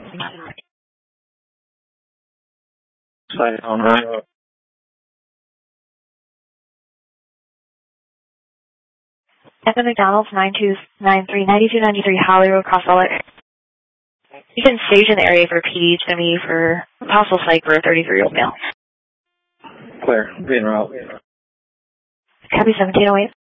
Site on right. Evan McDonald's 9293 Holly Road, Cross Elliott. You can stage in the area for PD. It's going to be for possible psych for a 33-year-old male. Clear. Being route. Copy 1708.